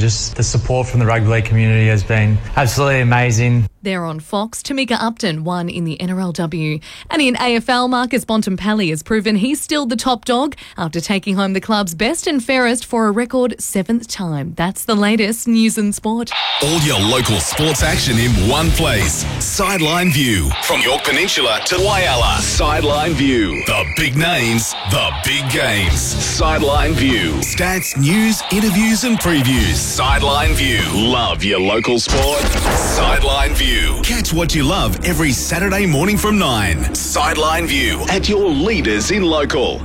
Just the support from the rugby league community has been absolutely amazing. There on Fox, Tamika Upton won in the NRLW. And in AFL, Marcus Bontempelli has proven he's still the top dog after taking home the club's best and fairest for a record 7th time. That's the latest news and sport. All your local sports action in one place. Sideline View. From York Peninsula to Whyalla. Sideline View. The big names, the big games. Sideline View. Stats, news, interviews and previews. Sideline View. Love your local sport? Sideline View. Catch what you love every Saturday morning from 9. Sideline View at your leaders in local.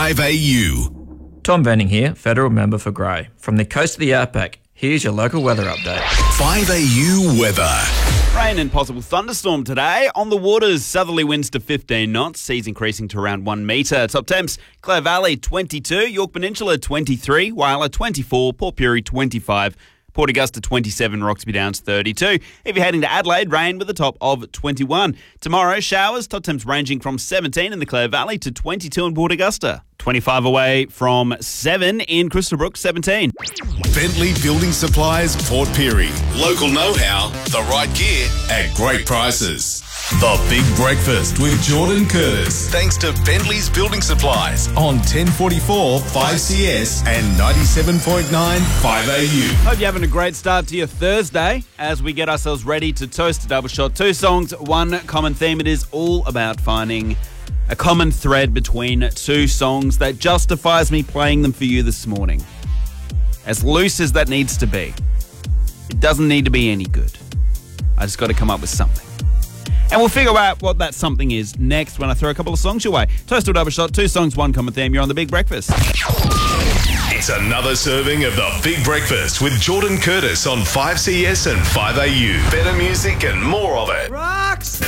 5AU. Tom Venning here, Federal Member for Grey. From the coast of the Outback, here's your local weather update. 5AU weather. Rain and possible thunderstorm today. On the waters, southerly winds to 15 knots, seas increasing to around 1 metre. Top temps, Clare Valley 22, York Peninsula 23, Whyalla 24, Port Pirie 25, Port Augusta 27, Roxby Downs 32. If you're heading to Adelaide, rain with a top of 21. Tomorrow, showers, top temps ranging from 17 in the Clare Valley to 22 in Port Augusta. 25 away from 7 in Crystal Brook, 17. Bentley Building Supplies, Port Pirie. Local know-how, the right gear at great prices. The Big Breakfast with Jordan Curtis. Thanks to Bentley's Building Supplies on 1044 5CS and 97.9 5AU. Hope you're having a great start to your Thursday as we get ourselves ready to toast a double shot. 2 songs, one common theme. It is all about finding a common thread between 2 songs that justifies me playing them for you this morning. As loose as that needs to be, it doesn't need to be any good. I just got to come up with something. And we'll figure out what that something is next when I throw a couple of songs your way. Toast or double shot, 2 songs, one common theme. You're on The Big Breakfast. It's another serving of The Big Breakfast with Jordan Curtis on 5CS and 5AU. Better music and more of it. Rocks!